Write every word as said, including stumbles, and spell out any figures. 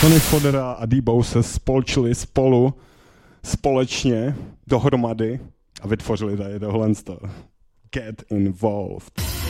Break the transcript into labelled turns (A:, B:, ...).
A: Tony Fodera a D-Bow se spolčili spolu, společně, dohromady a vytvořili tady tohle. Get involved.